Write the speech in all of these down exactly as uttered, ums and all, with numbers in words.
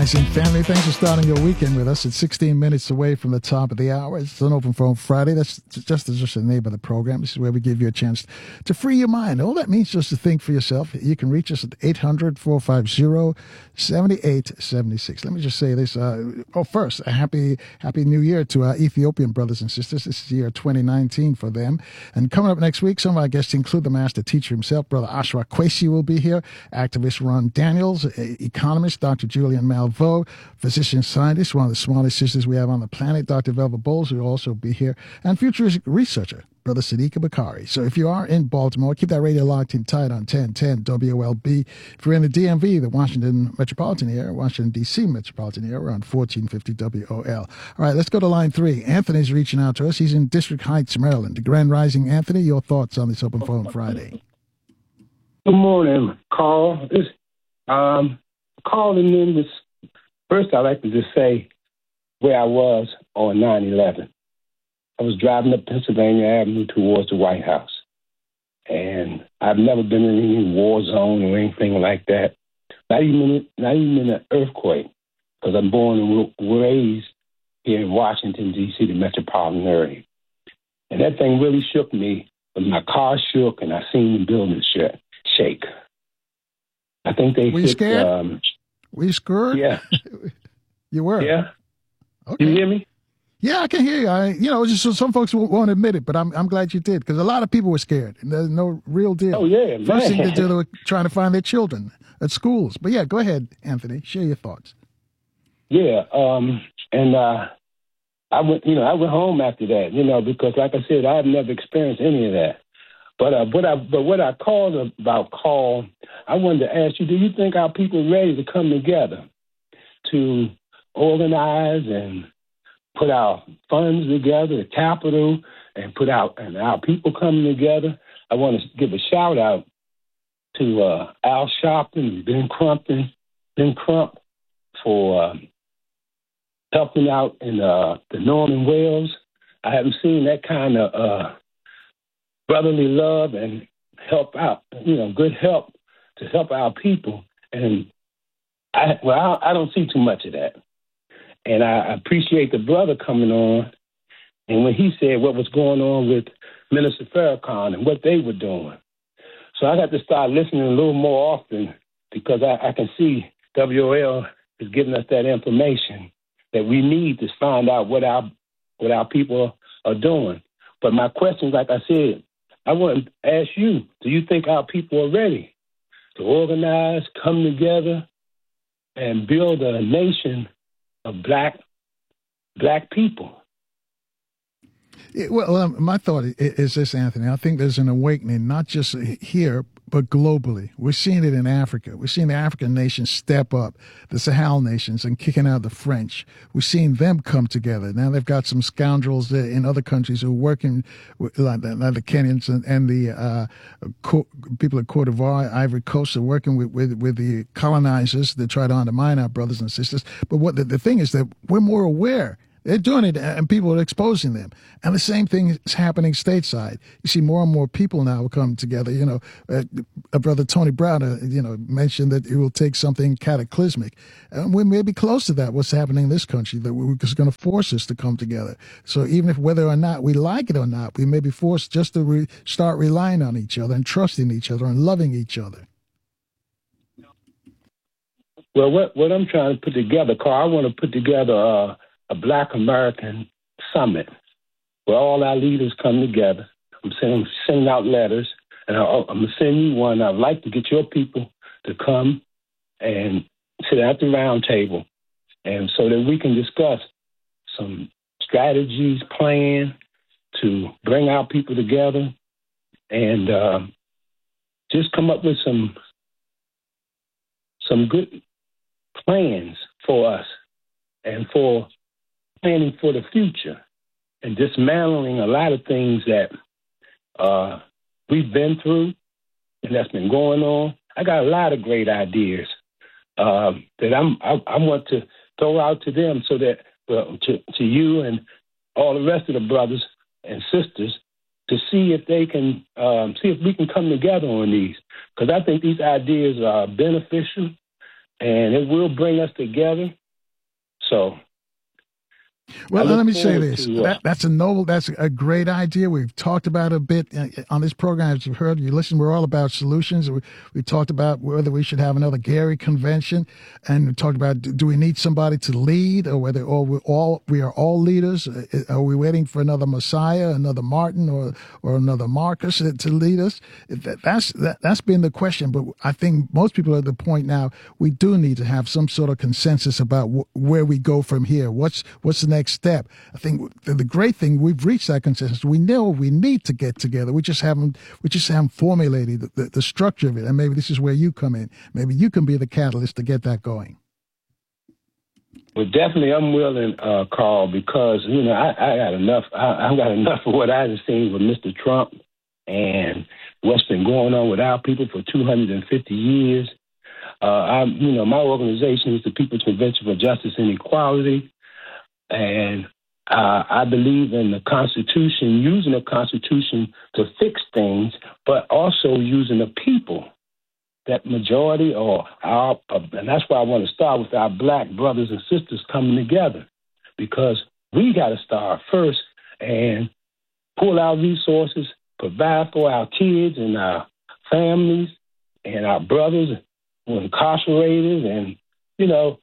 rising, family. Thanks for starting your weekend with us. It's sixteen minutes away from the top of the hour. It's an open phone Friday. That's just, just the name of the program. This is where we give you a chance to free your mind. All that means just to think for yourself. You can reach us at eight hundred, four five zero, seven eight seven six. Let me just say this. Uh, oh, first, a happy, happy new year to our Ethiopian brothers and sisters. This is year twenty nineteen for them. And coming up next week, some of our guests include the master teacher himself, Brother Ashra Kwesi will be here, activist Ron Daniels, economist Doctor Julian Malveaux, physician scientist, one of the smartest sisters we have on the planet, Doctor Velva Bowles, who will also be here, and futuristic researcher, Brother Sadiqa Bakari. So if you are in Baltimore, keep that radio locked in tight on ten ten W O L B. If you're in the D M V, the Washington metropolitan area, Washington, D C metropolitan area, we're on fourteen fifty W O L. All right, let's go to line three. Anthony's reaching out to us. He's in District Heights, Maryland. Grand Rising, Anthony, your thoughts on this Open Phone Friday? Good morning, Carl. This, um, calling in this. First, I'd like to just say where I was on nine eleven. I was driving up Pennsylvania Avenue towards the White House. And I've never been in any war zone or anything like that. Not even, not even in an earthquake, because I'm born and raised here in Washington, D C, the metropolitan area. And that thing really shook me when my car shook and I seen the building sh- shake. I think they Were hit, you scared? Um, Were you scared? Yeah. You were? Yeah. Okay. You hear me? Yeah, I can hear you. I, you know, just so some folks won't, won't admit it, but I'm I'm glad you did, because a lot of people were scared. And there's no real deal. Oh, yeah, First man. thing they did, they were trying to find their children at schools. But yeah, go ahead, Anthony. Share your thoughts. Yeah, um, and uh, I went, you know, I went home after that, you know, because like I said, I've never experienced any of that. But uh, what I but what I called about, Carl, I wanted to ask you: do you think our people are ready to come together to organize and put our funds together, the capital, and put out and our people coming together? I want to give a shout out to uh, Al Sharpton, Ben Crumpton, Ben Crump for uh, helping out in uh, the Norman Wales. I haven't seen that kind of uh, brotherly love and help out, you know, good help to help our people. And I, well, I, I don't see too much of that. And I appreciate the brother coming on. And when he said what was going on with Minister Farrakhan and what they were doing. So I got to start listening a little more often, because I, I can see W O L is giving us that information that we need to find out what our what our people are doing. But my question, like I said, I want to ask you, do you think our people are ready to organize, come together, and build a nation of black black people? Yeah, well, um, my thought is this, Anthony. I think there's an awakening, not just here, but globally. We're seeing it in Africa. We're seeing the African nations step up, the Sahel nations, and kicking out the French. We're seeing them come together. Now they've got some scoundrels in other countries who are working, with, like, the, like the Kenyans and, and the uh, co- people of Cote d'Ivoire, Ivory Coast, are working with, with, with the colonizers that try to undermine our brothers and sisters. But what the, the thing is that we're more aware. They're doing it, and people are exposing them. And the same thing is happening stateside. You see more and more people now come together. You know, uh, uh, Brother Tony Brown, uh, you know, mentioned that it will take something cataclysmic. And we may be close to that, what's happening in this country, that is going to force us to come together. So even if whether or not we like it or not, we may be forced just to re- start relying on each other and trusting each other and loving each other. Well, what, what I'm trying to put together, Carl, I want to put together uh, a Black American summit where all our leaders come together. I'm sending, sending out letters, and I, I'm going to send you one. I'd like to get your people to come and sit at the round table, and so that we can discuss some strategies, plan to bring our people together, and uh, just come up with some some good plans for us and for planning for the future and dismantling a lot of things that uh, we've been through and that's been going on. I got a lot of great ideas uh, that I'm, I, I want to throw out to them, so that, well, to, to you and all the rest of the brothers and sisters, to see if they can, um, see if we can come together on these. Because I think these ideas are beneficial. and it will bring us together. So. Well, let me say this. To, uh, that, that's a noble, that's a great idea. We've talked about it a bit on this program. As you've heard, you listen, we're all about solutions. We, we talked about whether we should have another Gary convention, and we talked about, do, do we need somebody to lead, or whether or we all we are all leaders? Are we waiting for another Messiah, another Martin, or or another Marcus to lead us? That, that's that, that's been the question. But I think most people are at the point now, we do need to have some sort of consensus about wh- where we go from here. What's what's the next step? I think the, the great thing, we've reached that consensus. We know we need to get together. We just haven't we just haven't formulated the, the, the structure of it. And maybe this is where you come in. Maybe you can be the catalyst to get that going. Well, definitely, I'm willing, uh, Carl, because you know I, I got enough. I, I got enough of what I've seen with Mister Trump and what's been going on with our people for two hundred fifty years. Uh, I'm, you know, my organization is the People's Convention for Justice and Equality. And uh, I believe in the Constitution, using the Constitution to fix things, but also using the people, that majority, or our, uh, and that's why I want to start with our black brothers and sisters coming together, because we got to start first and pull our resources, provide for our kids and our families and our brothers who are incarcerated, and, you know,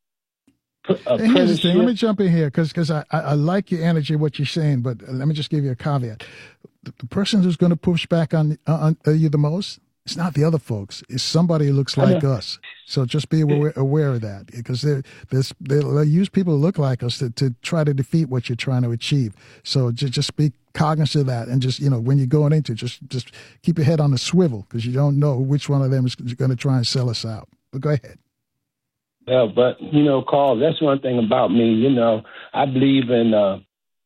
And here's the thing. Let me jump in here because because I, I, I like your energy, what you're saying, but let me just give you a caveat. The, the person who's going to push back on, on you the most, it's not the other folks. It's somebody who looks like us. So just be aware, aware of that, because they they'll use people who look like us to, to try to defeat what you're trying to achieve. So just, just be cognizant of that, and just, you know, when you're going into it, just just keep your head on the swivel, because you don't know which one of them is going to try and sell us out. But go ahead. Yeah, but, you know, Carl, that's one thing about me. You know, I believe in uh,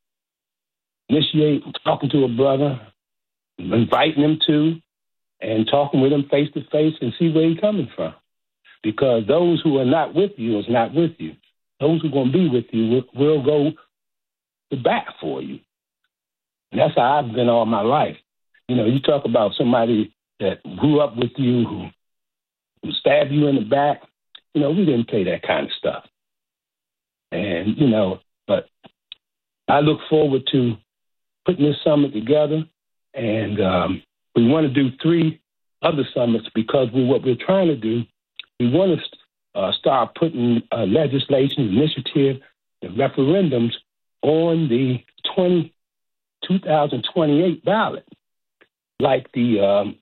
initiate talking to a brother, inviting him to, and talking with him face to face and see where he's coming from. Because those who are not with you is not with you. Those who are going to be with you will, will go to bat for you. And that's how I've been all my life. You know, you talk about somebody that grew up with you, who, who stabbed you in the back. You know, we didn't play that kind of stuff. And, you know, but I look forward to putting this summit together. And um, we want to do three other summits, because we, what we're trying to do, we want to uh, start putting uh, legislation, initiative, and referendums on the twenty, twenty twenty-eight ballot, like the um,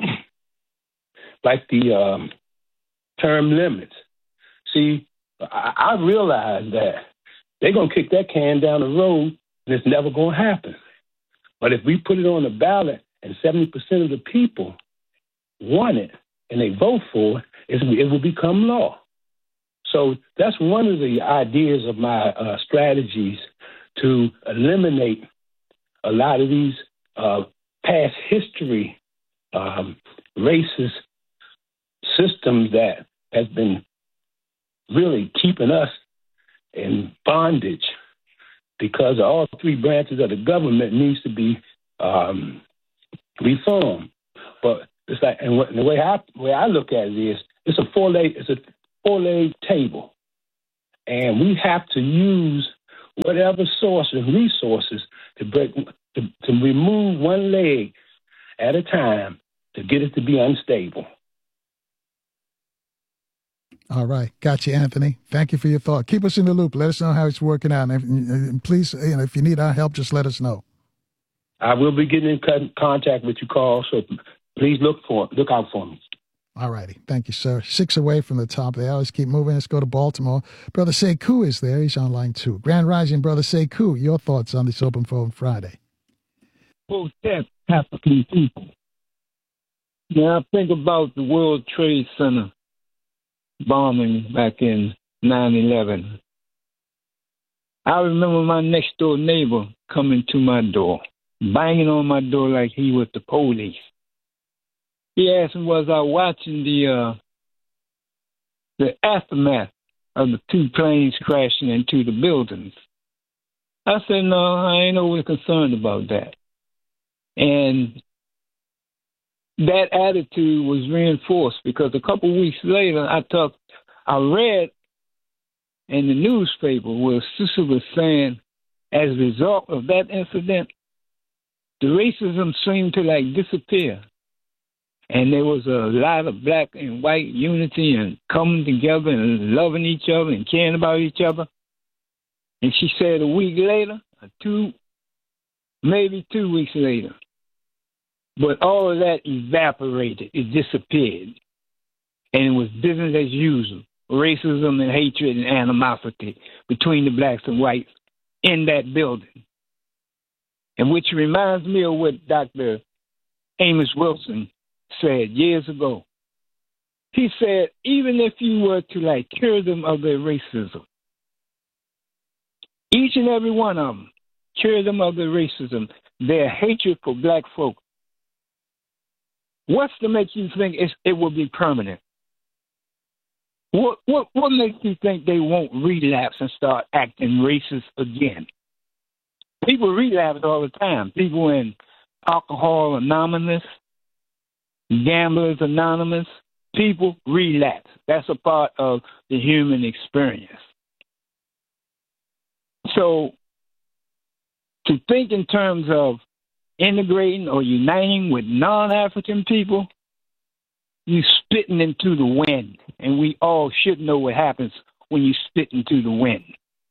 like the um, term limits. See, I, I realize that they're going to kick that can down the road, and it's never going to happen. But if we put it on the ballot and seventy percent of the people want it and they vote for it, it will become law. So that's one of the ideas of my uh, strategies, to eliminate a lot of these uh, past history um, racist systems that has been really keeping us in bondage, because all three branches of the government needs to be um, reformed. But it's like, and the way I the way I look at it is, it's a four leg it's a four leg table, and we have to use whatever source and resources to break to, to remove one leg at a time to get it to be unstable. All right. Got you, Anthony. Thank you for your thought. Keep us in the loop. Let us know how it's working out. And, if, and please, you know, if you need our help, just let us know. I will be getting in contact with you, Carl, so please look for look out for me. All righty. Thank you, sir. Six away from the top. They always keep moving. Let's go to Baltimore. Brother Sekou is there. He's on line two. Grand Rising, Brother Sekou. Your thoughts on this Open Phone Friday? Protect African people. Now, I think about the World Trade Center bombing back in nine eleven. I remember my next door neighbor coming to my door, banging on my door like he was the police. He asked me, was I watching the uh, the aftermath of the two planes crashing into the buildings? I said, no, I ain't overly concerned about that. And that attitude was reinforced, because a couple of weeks later, I talked I read in the newspaper where sister was saying, as a result of that incident, the racism seemed to like disappear. And there was a lot of black and white unity and coming together and loving each other and caring about each other. And she said a week later, or two, maybe two weeks later, but all of that evaporated. It disappeared. And it was business as usual. Racism and hatred and animosity between the blacks and whites in that building. And which reminds me of what Doctor Amos Wilson said years ago. He said, even if you were to like cure them of their racism, each and every one of them, cure them of their racism, their hatred for black folk, what's to make you think it's, it will be permanent? What, what what makes you think they won't relapse and start acting racist again? People relapse all the time. People in Alcohol Anonymous, Gamblers Anonymous, people relapse. That's a part of the human experience. So to think in terms of integrating or uniting with non-African people, you spitting into the wind. And we all should know what happens when you spit into the wind.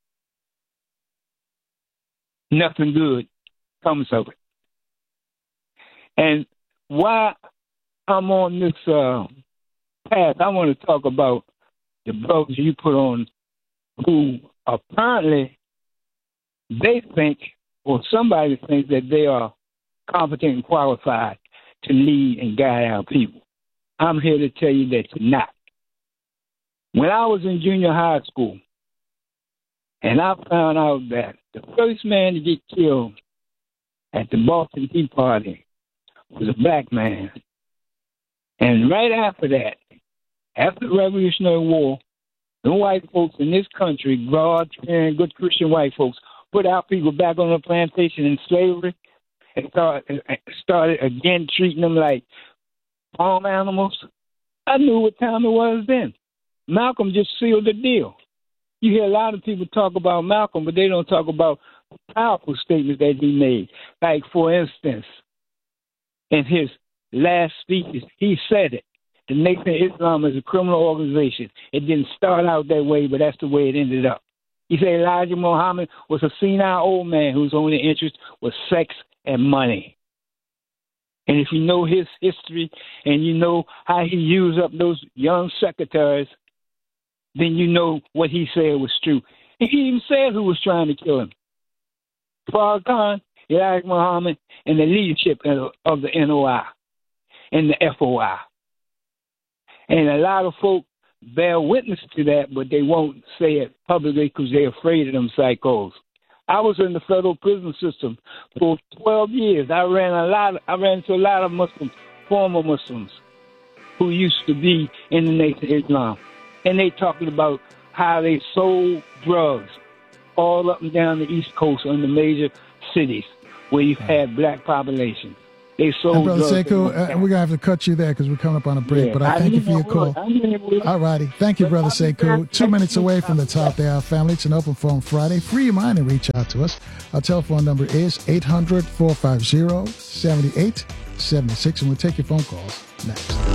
Nothing good comes of it. And why I'm on this uh, path, I want to talk about the brothers you put on who apparently they think, or somebody thinks that they are competent and qualified to lead and guide our people. I'm here to tell you that you're not. When I was in junior high school, and I found out that the first man to get killed at the Boston Tea Party was a black man. And right after that, after the Revolutionary War, the white folks in this country, God-fearing, good Christian white folks, put our people back on the plantation in slavery and start, started again treating them like farm animals. I knew what time it was then. Malcolm just sealed the deal. You hear a lot of people talk about Malcolm, but they don't talk about the powerful statements that he made. Like, for instance, in his last speeches, he said it. The Nation of Islam is a criminal organization. It didn't start out that way, but that's the way it ended up. He said Elijah Muhammad was a senile old man whose only interest was sex and money. And if you know his history and you know how he used up those young secretaries, then you know what he said was true. And he even said who was trying to kill him. Farrakhan, Elijah Muhammad, and the leadership of the N O I and the F O I. And a lot of folk bear witness to that, but they won't say it publicly because they're afraid of them psychos. I was in the federal prison system for twelve years. I ran a lot. Of, I ran into a lot of Muslims, former Muslims, who used to be in the Nation of Islam, and they talking about how they sold drugs all up and down the East Coast in the major cities where you had black populations. They sold and Brother drugs. Sekou, uh, we're going to have to cut you there because we're coming up on a break, yeah, but I, I thank you for your call. All righty. Thank you, Brother Sekou. Two minutes away from the top there, our family. It's an open phone Friday. Free your mind and reach out to us. Our telephone number is eight hundred, four five zero, seven eight seven six, and we'll take your phone calls next.